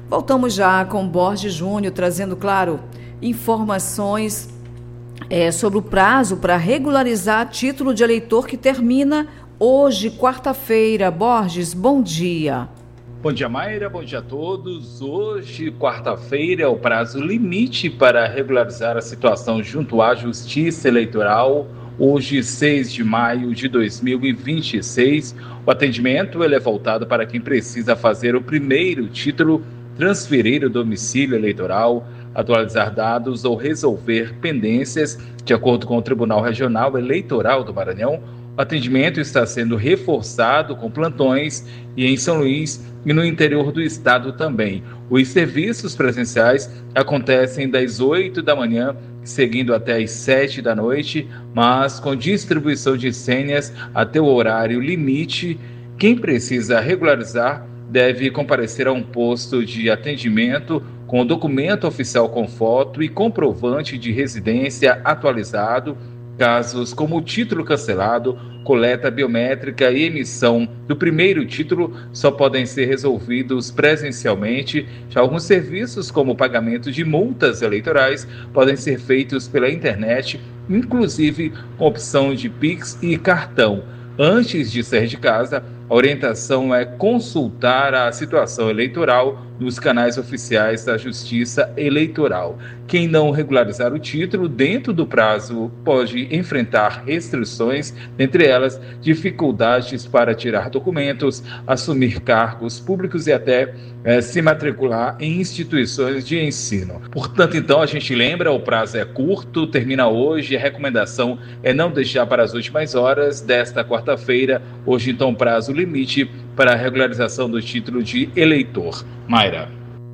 Voltamos já com Borges Júnior, trazendo, claro, informações sobre o prazo para regularizar título de eleitor que termina hoje, quarta-feira. Borges, bom dia. Bom dia, Mayra. Bom dia a todos. Hoje, quarta-feira, é o prazo limite para regularizar a situação junto à Justiça Eleitoral. Hoje, 6 de maio de 2026, o atendimento é voltado para quem precisa fazer o primeiro título, transferir o domicílio eleitoral, atualizar dados ou resolver pendências. De acordo com o Tribunal Regional Eleitoral do Maranhão, o atendimento está sendo reforçado com plantões e em São Luís e no interior do estado também. Os serviços presenciais acontecem das 8 da manhã, seguindo até às 7 da noite, mas com distribuição de senhas até o horário limite. Quem precisa regularizar deve comparecer a um posto de atendimento com documento oficial com foto e comprovante de residência atualizado. Casos como o título cancelado, coleta biométrica e emissão do primeiro título só podem ser resolvidos presencialmente. Já alguns serviços, como o pagamento de multas eleitorais, podem ser feitos pela internet, inclusive com opção de Pix e cartão. Antes de sair de casa, a orientação é consultar a situação eleitoral nos canais oficiais da Justiça Eleitoral. Quem não regularizar o título dentro do prazo pode enfrentar restrições, entre elas dificuldades para tirar documentos, assumir cargos públicos e até se matricular em instituições de ensino. Portanto, então, a gente lembra, o prazo é curto, termina hoje, a recomendação é não deixar para as últimas horas desta quarta-feira. Hoje, então, prazo limite para a regularização do título de eleitor. Mayra.